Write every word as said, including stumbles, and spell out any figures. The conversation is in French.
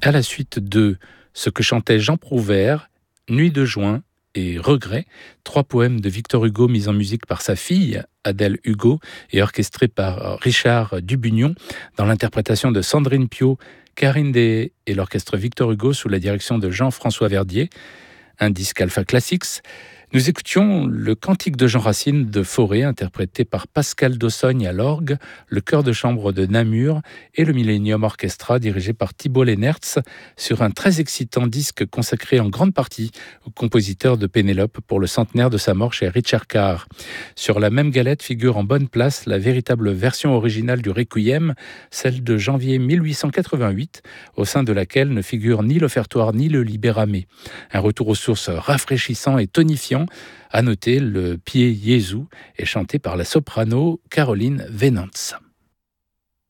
À la suite de ce que chantait Jean Prouvaire, Nuit de juin et Regret, trois poèmes de Victor Hugo mis en musique par sa fille, Adèle Hugo, et orchestrés par Richard Dubugnon, dans l'interprétation de Sandrine Piau, Karine Deshaies et l'orchestre Victor Hugo sous la direction de Jean-François Verdier, un disque Alpha Classics. Nous écoutions le Cantique de Jean Racine de Fauré, interprété par Pascal Dossogne à l'orgue, le chœur de chambre de Namur et le Millennium Orchestra, dirigé par Thibault Lenertz, sur un très excitant disque consacré en grande partie au compositeur de Pénélope pour le centenaire de sa mort chez Richard Carr. Sur la même galette figure en bonne place la véritable version originale du Requiem, celle de janvier mille huit cent quatre-vingt-huit, au sein de laquelle ne figure ni l'offertoire ni le libérame. Un retour aux sources rafraîchissant et tonifiant. À noter, le Pie Jesu est chanté par la soprano Caroline Venantz.